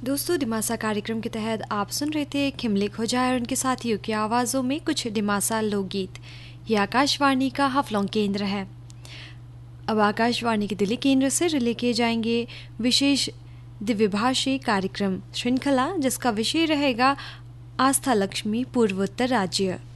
दोस्तों, दिमासा कार्यक्रम के तहत आप सुन रहे थे खिमले खोजाए और उनके साथियों की आवाज़ों में कुछ दिमासा लोकगीत। ये आकाशवाणी का हाफलॉन्ग केंद्र है। अब आकाशवाणी के दिल्ली केंद्र से रिले किए जाएंगे विशेष दिव्यभाषी कार्यक्रम श्रृंखला, जिसका विषय रहेगा आस्था लक्ष्मी पूर्वोत्तर राज्य।